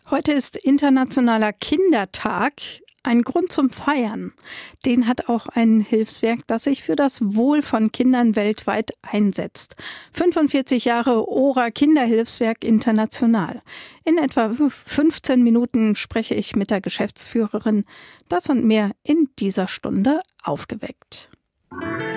Heute ist Internationaler Kindertag. Ein Grund zum Feiern. Den hat auch ein Hilfswerk, das sich für das Wohl von Kindern weltweit einsetzt. 45 Jahre ORA Kinderhilfswerk International. In etwa 15 Minuten spreche ich mit der Geschäftsführerin. Das und mehr in dieser Stunde aufgeweckt.